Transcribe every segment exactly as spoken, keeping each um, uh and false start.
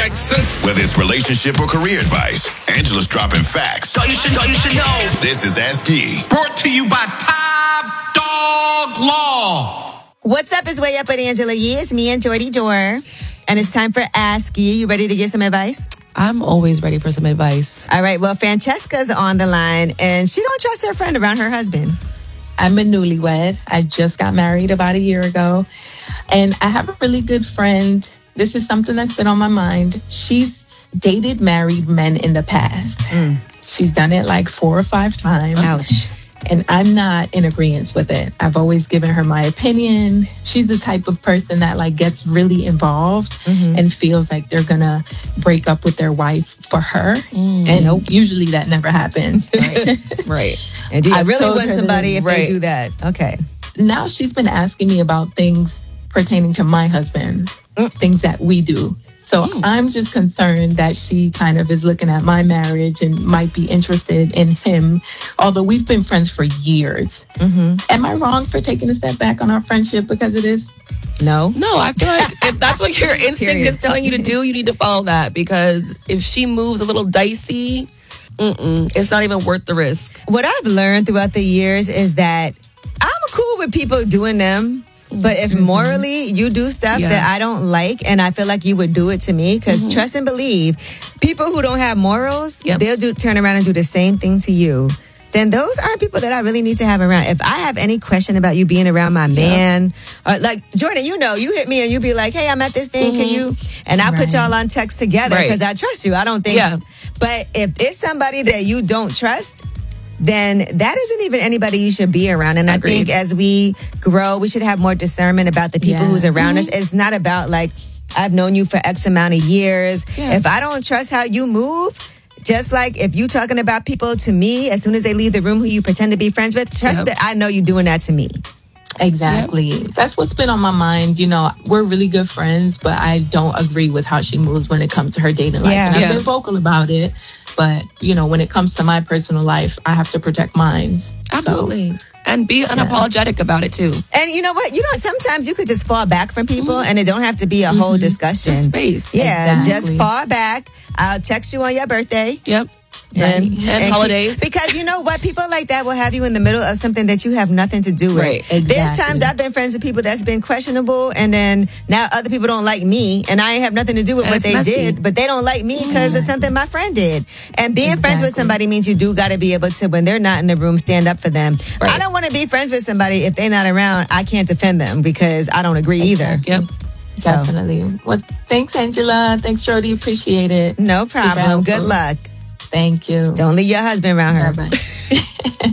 Jackson. Whether it's relationship or career advice, Angela's dropping facts. So you should know, you should know. This is Ask Yee. Brought to you by Top Dog Law. What's up? It's Way Up with Angela Yee. It's me and Jordy Jor. And it's time for Ask Yee. You ready to get some advice? I'm always ready for some advice. All right. Well, Francesca's on the line, and she don't trust her friend around her husband. I'm a newlywed. I just got married about a year ago. And I have a really good friend. This is something that's been on my mind. She's dated married men in the past. Mm. She's done it like four or five times. Ouch. And I'm not in agreement with it. I've always given her my opinion. She's the type of person that like gets really involved mm-hmm. and feels like they're gonna break up with their wife for her. Mm, and nope. usually that never happens. Right. Right. And do you I really want somebody if right. they do that? Okay. Now she's been asking me about things pertaining to my husband, mm. things that we do. So mm. I'm just concerned that she kind of is looking at my marriage and might be interested in him, although we've been friends for years. Mm-hmm. Am I wrong for taking a step back on our friendship because of this? No. No, I feel like if that's what your instinct Period. is telling you to do, you need to follow that, because if she moves a little dicey, mm-mm, it's not even worth the risk. What I've learned throughout the years is that I'm cool with people doing them. But if morally you do stuff yeah. that I don't like, and I feel like you would do it to me, because mm-hmm. trust and believe, people who don't have morals, yep. they'll do turn around and do the same thing to you. Then those aren't people that I really need to have around. If I have any question about you being around my man, yep. or like Jordan, you know, you hit me and you be like, "Hey, I'm at this thing. Mm-hmm. Can you?" And I right. put y'all on text together because right. I trust you. I don't think. Yeah. But if it's somebody that you don't trust, then that isn't even anybody you should be around. And Agreed. I think as we grow, we should have more discernment about the people yeah. who's around mm-hmm. us. It's not about like, I've known you for X amount of years. Yeah. If I don't trust how you move, just like if you talking about people to me, as soon as they leave the room who you pretend to be friends with, trust yep. that I know you doing that to me. Exactly. Yep. That's what's been on my mind. You know, we're really good friends, but I don't agree with how she moves when it comes to her dating life. Yeah. And I've yeah. been vocal about it. But, you know, when it comes to my personal life, I have to protect mine. Absolutely. So, and be unapologetic yeah. about it, too. And you know what? You know, sometimes you could just fall back from people mm-hmm. and it don't have to be a mm-hmm. whole discussion. Just space. Yeah, exactly. just fall back. I'll text you on your birthday. Yep. And, and, and, and holidays. Because you know what? People like that will have you in the middle of something that you have nothing to do with. Right, exactly. There's times I've been friends with people that's been questionable, and then now other people don't like me, and I have nothing to do with and what they messy. did, but they don't like me because yeah. of something my friend did. And being exactly. friends with somebody means you do got to be able to, when they're not in the room, stand up for them. Right. I don't want to be friends with somebody if they're not around. I can't defend them because I don't agree exactly. either. Yep. So. Definitely. Well, thanks, Angela. Thanks, Jody. Appreciate it. No problem. Good luck. Thank you. Don't leave your husband around her. Bye-bye.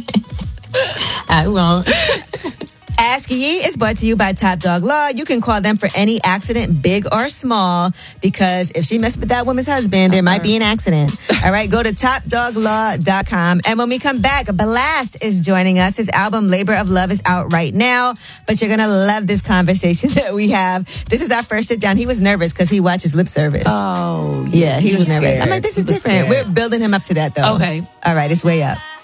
I won't. Ask Yee is brought to you by Top Dog Law. You can call them for any accident, big or small, because if she messed with that woman's husband, there might be an accident. All right, go to top dog law dot com. And when we come back, Blast is joining us. His album, Labor of Love, is out right now. But you're going to love this conversation that we have. This is our first sit down. He was nervous because he watches Lip Service. Oh. Yeah, he, he was, was nervous. scared. I'm like, this is He was different. scared. We're building him up to that, though. Okay. All right, it's Way Up.